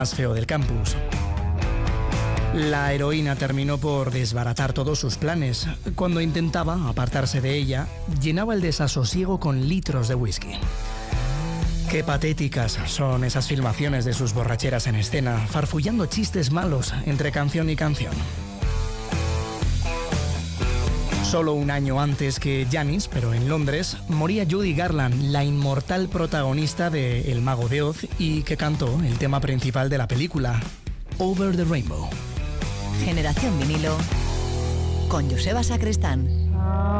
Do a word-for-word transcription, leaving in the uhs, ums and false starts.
más feo del campus. La heroína terminó por desbaratar todos sus planes. Cuando intentaba apartarse de ella, llenaba el desasosiego con litros de whisky. Qué patéticas son esas filmaciones de sus borracheras en escena, farfullando chistes malos entre canción y canción. Solo un año antes que Janis, pero en Londres, moría Judy Garland, la inmortal protagonista de El Mago de Oz y que cantó el tema principal de la película, Over the Rainbow. Generación Vinilo con Joseba Sacristán.